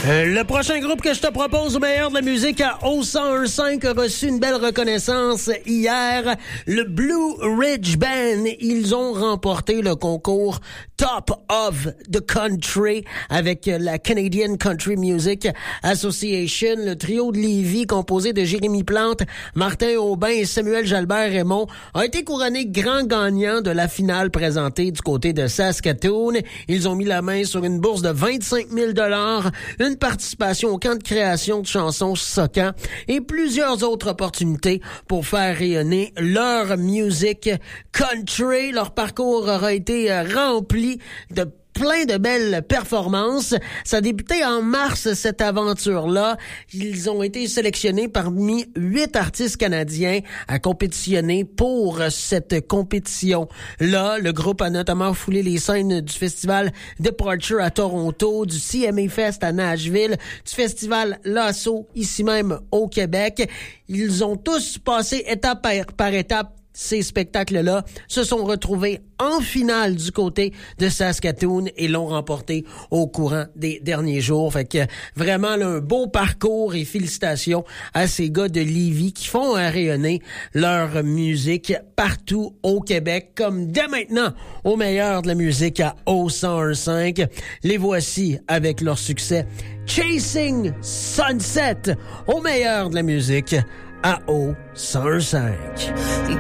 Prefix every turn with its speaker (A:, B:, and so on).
A: Le prochain groupe que je te propose au meilleur de la musique à O1015 a reçu une belle reconnaissance hier. Le Blue Ridge Band, ils ont remporté le concours Top of the Country avec la Canadian Country Music Association. Le trio de Lévis, composé de Jérémy Plante, Martin Aubin et Samuel Jalbert-Raymond, a été couronné grand gagnant de la finale présentée du côté de Saskatoon. Ils ont mis la main sur une bourse de 25 000 $, une participation au camp de création de chansons Socan et plusieurs autres opportunités pour faire rayonner leur musique country. Leur parcours aura été rempli de plein de belles performances. Ça a débuté en mars, cette aventure-là. Ils ont été sélectionnés parmi 8 artistes canadiens à compétitionner pour cette compétition-là. Le groupe a notamment foulé les scènes du festival Departure à Toronto, du CMA Fest à Nashville, du festival Lasso, ici même au Québec. Ils ont tous passé étape par étape. Ces spectacles-là se sont retrouvés en finale du côté de Saskatoon et l'ont remporté au courant des derniers jours. Fait que vraiment là, un beau parcours et félicitations à ces gars de Lévis qui font rayonner leur musique partout au Québec, comme dès maintenant au meilleur de la musique à O1015. Les voici avec leur succès Chasing Sunset au meilleur de la musique à O1015.